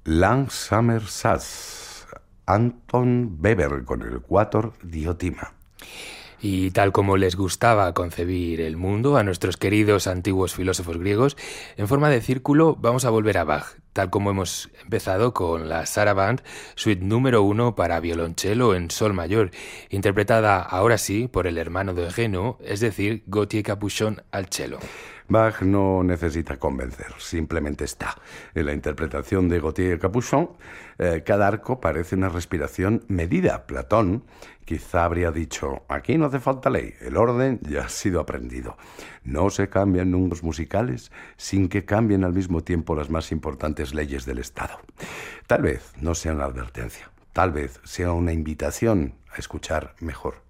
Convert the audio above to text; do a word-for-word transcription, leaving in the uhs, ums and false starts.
Lang Summer Sass, Anton Weber con el Quator Diotima. Y tal como les gustaba concebir el mundo a nuestros queridos antiguos filósofos griegos, en forma de círculo vamos a volver a Bach, tal como hemos empezado con la Sarabande, suite número uno para violonchelo en sol mayor, interpretada ahora sí por el hermano de Renaud, es decir, Gauthier Capuchon al cello. Bach no necesita convencer, simplemente está. En la interpretación de Gauthier Capuchon, eh, cada arco parece una respiración medida. Platón quizá habría dicho, aquí no hace falta ley, el orden ya ha sido aprendido. No se cambian números musicales sin que cambien al mismo tiempo las más importantes leyes del Estado. Tal vez no sea una advertencia, tal vez sea una invitación a escuchar mejor.